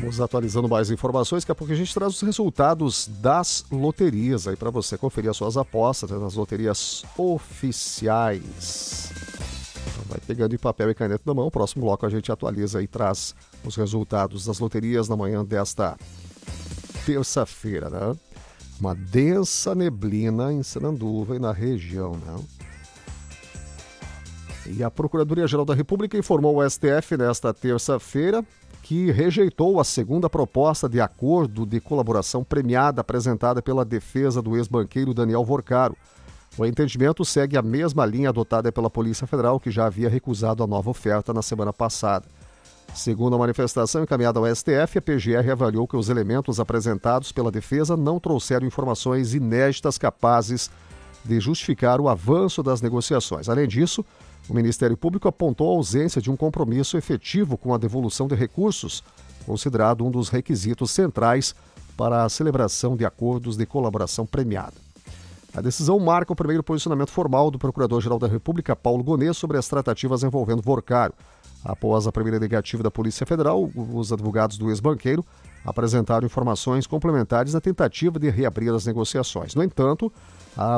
Vamos atualizando mais informações, daqui a pouco a gente traz os resultados das loterias aí para você conferir as suas apostas nas loterias oficiais. Então vai pegando em papel e caneta na mão, próximo bloco a gente atualiza e traz os resultados das loterias na manhã desta terça-feira, né? Uma densa neblina em Sananduva e na região, né? E a Procuradoria-Geral da República informou ao STF nesta terça-feira que rejeitou a segunda proposta de acordo de colaboração premiada apresentada pela defesa do ex-banqueiro Daniel Vorcaro. O entendimento segue a mesma linha adotada pela Polícia Federal, que já havia recusado a nova oferta na semana passada. Segundo a manifestação encaminhada ao STF, a PGR avaliou que os elementos apresentados pela defesa não trouxeram informações inéditas capazes de justificar o avanço das negociações. Além disso, o Ministério Público apontou a ausência de um compromisso efetivo com a devolução de recursos, considerado um dos requisitos centrais para a celebração de acordos de colaboração premiada. A decisão marca o primeiro posicionamento formal do Procurador-Geral da República, Paulo Gonet, sobre as tratativas envolvendo Vorcaro. Após a primeira negativa da Polícia Federal, os advogados do ex-banqueiro apresentaram informações complementares na tentativa de reabrir as negociações. No entanto, a